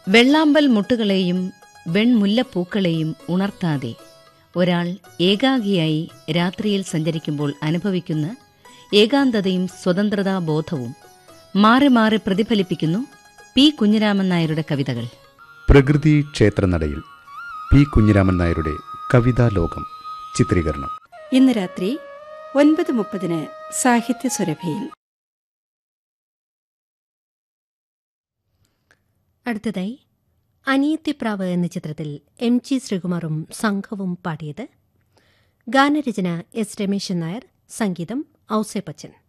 വെള്ളാമ്പൽ മുട്ടുകളെയും വെൺമുല്ലപ്പൂക്കളെയും ഉണർത്താതെ ഒരാൾ ഏകാഗിയായി രാത്രിയിൽ സഞ്ചരിക്കുമ്പോൾ അനുഭവിക്കുന്ന ഏകാന്തതയും സ്വതന്ത്രതാബോധവും മാറി മാറി പ്രതിഫലിപ്പിക്കുന്നു പി കുഞ്ഞിരാമൻ നായരുടെ കവിതകൾ. പ്രകൃതി ക്ഷേത്രനടയിൽ പി കുഞ്ഞിരാമൻ നായരുടെ കവിതാലോകം ചിത്രീകരണം ഇന്ന് രാത്രി 9:30 സാഹിത്യ സുരഭിയിൽ. അടുത്തതായി അനിയത്തിപ്രാവ് എന്ന ചിത്രത്തിൽ MG ശ്രീകുമാറും സംഘവും പാടിയത്. ഗാനരചന S രമേശൻ നായർ, സംഗീതം ഔസേപ്പച്ചൻ.